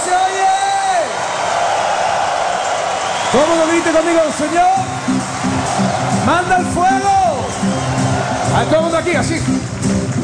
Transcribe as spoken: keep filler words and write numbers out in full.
se oye! ¿Cómo lo grite conmigo, Señor? ¡Manda el fuego! A todo el mundo aquí, así.